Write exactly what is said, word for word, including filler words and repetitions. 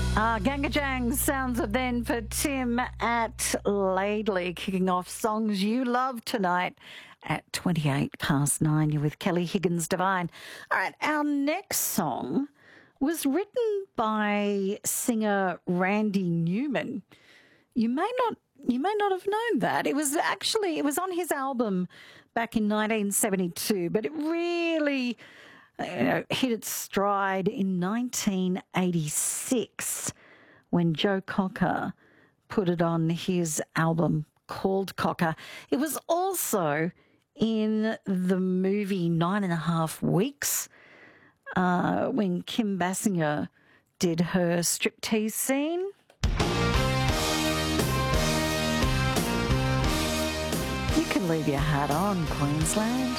Uh, Gangajang sounds of then for Tim at Laidley, kicking off songs you love tonight at twenty-eight past nine. You're with Kelly Higgins Divine. All right, our next song was written by singer Randy Newman. You may not you may not have known that. It was actually it was on his album back in nineteen seventy-two, but it really you know, hit its stride in nineteen eighty-six when Joe Cocker put it on his album called Cocker. It was also in the movie Nine and a Half Weeks uh, when Kim Basinger did her striptease scene. You can leave your hat on, Queensland.